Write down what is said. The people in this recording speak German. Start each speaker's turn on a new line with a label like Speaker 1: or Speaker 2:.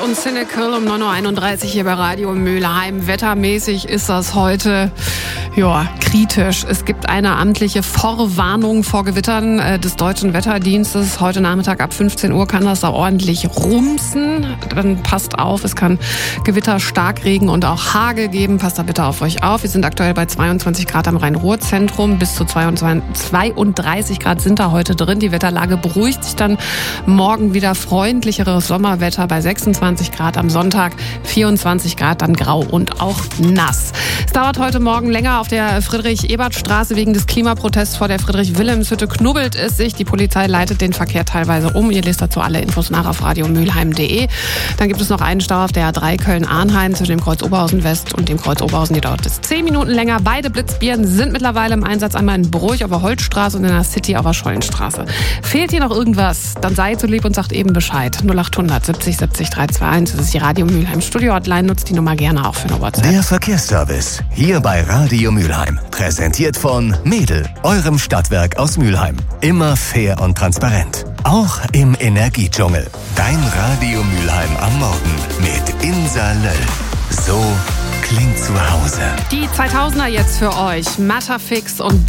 Speaker 1: und Cynical um 9.31 Uhr hier bei Radio Mülheim. Wettermäßig ist das heute kritisch. Es gibt eine amtliche Vorwarnung vor Gewittern des Deutschen Wetterdienstes. Heute Nachmittag ab 15 Uhr kann das da ordentlich rumsen. Dann passt auf, es kann Gewitter, Starkregen und auch Hagel geben. Passt da bitte auf euch auf. Wir sind aktuell bei 22 Grad am Rhein-Ruhr-Zentrum. Bis zu 32 Grad sind da heute drin. Die Wetterlage beruhigt sich dann morgen wieder. Freundlicheres Sommerwetter bei 26 Grad am Sonntag, 24 Grad dann grau und auch nass. Es dauert heute Morgen länger auf der Friedrich-Ebert-Straße wegen des Klimaprotests vor der Friedrich-Wilhelms-Hütte. Knubbelt es sich. Die Polizei leitet den Verkehr teilweise um. Ihr lest dazu alle Infos nach auf radiomülheim.de. Dann gibt es noch einen Stau auf der A3 Köln-Arnheim zwischen dem Kreuz Oberhausen West und dem Kreuz Oberhausen. Hier dauert es 10 Minuten länger. Beide Blitzbieren sind mittlerweile im Einsatz. Einmal in Bruch auf der Holzstraße und in der City auf der Schollenstraße. Fehlt hier noch irgendwas? Dann seid so lieb und sagt eben Bescheid. 0800 70 70 321. Das ist die Radio Mülheim Studio-Hotline. Nutzt die Nummer gerne auch für eine WhatsApp.
Speaker 2: Der Verkehrsservice hier bei Radio Mülheim. Präsentiert von Mädel, eurem Stadtwerk aus Mülheim. Immer fair und transparent. Auch im Energiedschungel. Dein Radio Mülheim am Morgen mit Insa Löll. So klingt zu Hause.
Speaker 1: Die 2000er jetzt für euch. Matterfix und